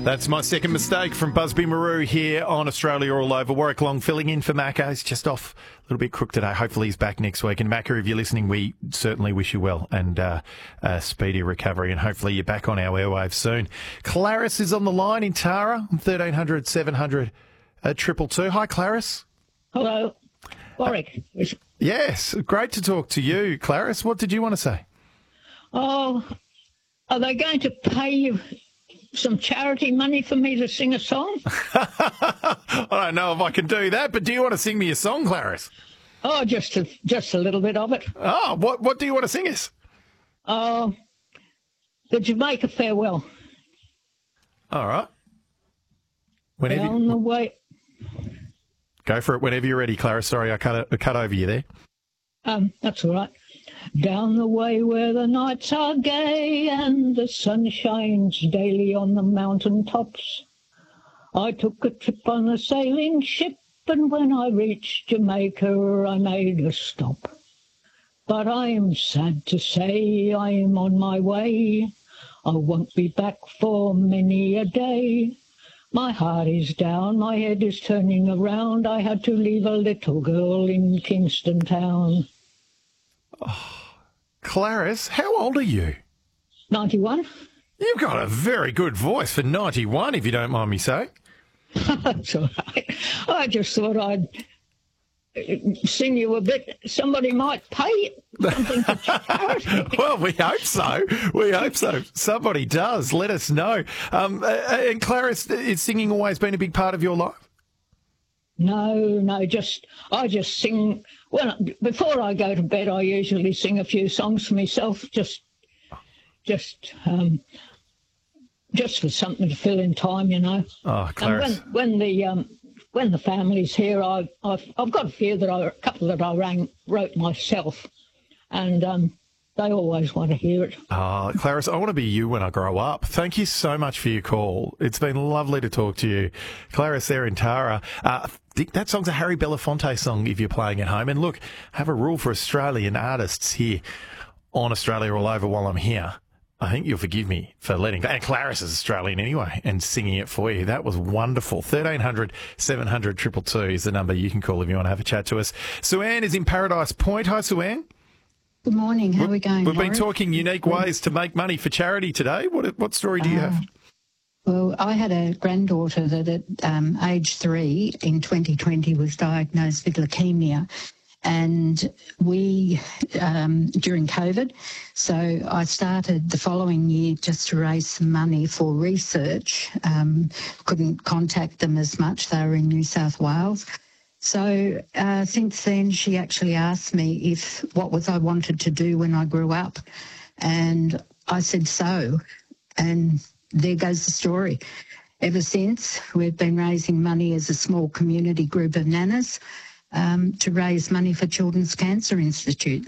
That's My Second Mistake from Busby Maroo here on Australia All Over. Warwick Long filling in for Macca. He's just off a little bit crook today. Hopefully he's back next week. And Macca, if you're listening, we certainly wish you well and a speedy recovery. And hopefully you're back on our airwaves soon. Clarice is on the line in Tara, 1300 700 222. Hi, Clarice. Hello. Warwick. Yes, great to talk to you, Clarice. What did you want to say? Oh, are they going to pay you some charity money for me to sing a song? I don't know if I can do that, but do you want to sing me a song, Clarice? Oh, just a little bit of it. Oh, what do you want to sing us? Oh, the Jamaica Farewell. All right. Down the way. Go for it whenever you're ready, Clarice. Sorry, I cut over you there. That's all right. Down the way where the nights are gay and the sun shines daily on the mountain tops, I took a trip on a sailing ship, and when I reached Jamaica I made a stop. But I am sad to say I am on my way. I won't be back for many a day. My heart is down, my head is turning around. I had to leave a little girl in Kingston town. Oh, Clarice, how old are you? 91. You've got a very good voice for 91, if you don't mind me saying. That's all right. I just thought I'd sing you a bit. Somebody might pay something for charity. Well, we hope so. We hope so. Somebody does. Let us know. And Clarice, is singing always been a big part of your life? No, I just sing. Well, before I go to bed, I usually sing a few songs for myself, just for something to fill in time, you know. Oh, Clarice. And when the family's here, I've got a couple that I wrote myself, and they always want to hear it. Oh, Clarice, I want to be you when I grow up. Thank you so much for your call. It's been lovely to talk to you. Clarice there in Tara. That song's a Harry Belafonte song if you're playing at home. And look, I have a rule for Australian artists here on Australia All Over while I'm here. I think you'll forgive me for letting... And Clarice is Australian anyway and singing it for you. That was wonderful. 1300 700 222 is the number you can call if you want to have a chat to us. Sue-Ann is in Paradise Point. Hi, Sue-Ann. Good morning. How are we going, We've been talking unique ways to make money for charity today. What story do you have? Well, I had a granddaughter that at age 3 in 2020 was diagnosed with leukemia. And we, during COVID, so I started the following year just to raise some money for research. Couldn't contact them as much. They were in New South Wales. So since then, she actually asked me what I wanted to do when I grew up. And I said so. And there goes the story. Ever since, we've been raising money as a small community group of nanas to raise money for Children's Cancer Institute.